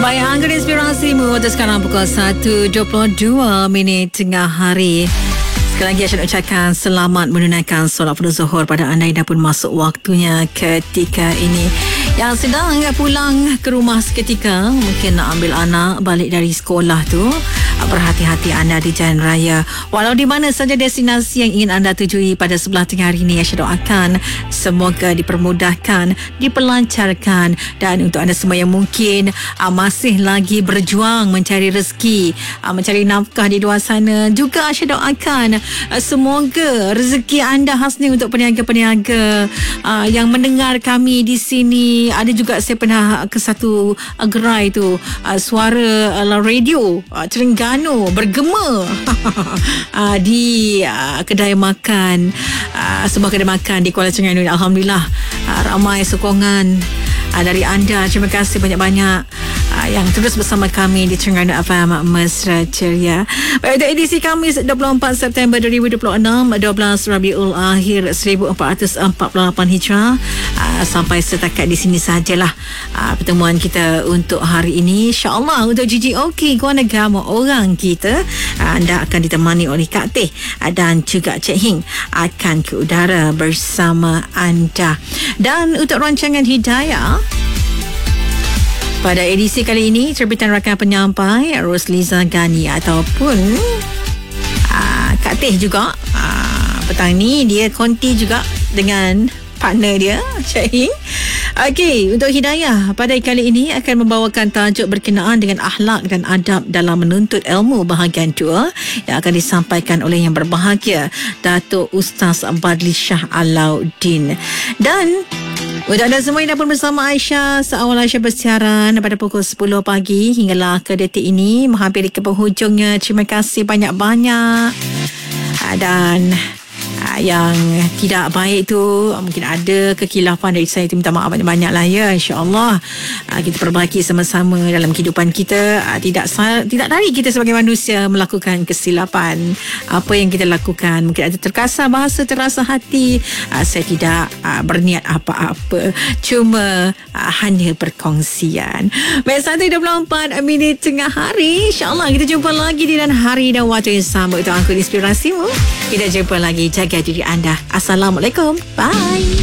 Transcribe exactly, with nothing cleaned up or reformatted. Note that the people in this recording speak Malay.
Baik, angka inspirasimu waktu sekarang pukul satu dua puluh dua minit tengah hari. Sekali lagi saya ucapkan selamat menunaikan solat fardu zuhur pada anda yang dah pun masuk waktunya ketika ini. Yang sedang pulang ke rumah seketika, mungkin nak ambil anak balik dari sekolah tu, berhati-hati anda di jalan raya. Walau di mana saja destinasi yang ingin anda tujui pada sebelah tengah hari ini, saya doakan semoga dipermudahkan, diperlancarkan, dan untuk anda semua yang mungkin uh, masih lagi berjuang mencari rezeki, uh, mencari nafkah di luar sana, juga saya doakan uh, semoga rezeki anda khasnya untuk peniaga-peniaga uh, yang mendengar kami di sini. Ada juga saya pernah ke satu uh, gerai tu, uh, suara uh, radio uh, Terengganu bergema uh, di uh, kedai makan, uh, sebuah kedai makan di Kuala Terengganu. Alhamdulillah, uh, ramai sokongan uh, dari anda. Terima kasih banyak-banyak uh, yang terus bersama kami di Terengganu F M Mesra Ceria. Baik, untuk edisi Khamis dua puluh empat September dua ribu dua puluh enam, dua belas Rabiul Akhir seribu empat ratus empat puluh lapan Hijrah. Uh, sampai setakat di sini sajalah uh, pertemuan kita untuk hari ini. InsyaAllah untuk G G O K Guana Gama orang kita, uh, anda akan ditemani oleh Kak Teh uh, dan juga Cik Hing akan ke udara bersama anda. Dan untuk rancangan Hidayah pada edisi kali ini, terbitan rakan penyampai Rosliza Ghani ataupun uh, Kak Teh juga. Uh, petang ni dia konti juga dengan partner dia, Cik Hing. Okey, untuk Hidayah pada kali ini akan membawakan tajuk berkenaan dengan akhlak dan adab dalam menuntut ilmu bahagian dua yang akan disampaikan oleh yang berbahagia Datuk Ustaz Badli Shah Alauddin. Dan untuk anda semua yang dah pun bersama Aisyah, seawal Aisyah bersiaran pada pukul sepuluh pagi hinggalah ke detik ini, menghampiri ke penghujungnya. Terima kasih banyak-banyak. Dan yang tidak baik tu, mungkin ada kekilafan dari saya, minta maaf banyak-banyak lah ya. InsyaAllah kita perbaiki sama-sama dalam kehidupan kita. Tidak tidak dari kita sebagai manusia melakukan kesilapan. Apa yang kita lakukan mungkin ada terkasar bahasa, terasa hati. Saya tidak berniat apa-apa, cuma hanya perkongsian. Baik, satu dua puluh empat minit tengah hari. InsyaAllah kita jumpa lagi di dan hari dan waktu yang sama. Itu angkut inspirasimu. Kita jumpa lagi. Jaga diri anda. Assalamualaikum. Bye.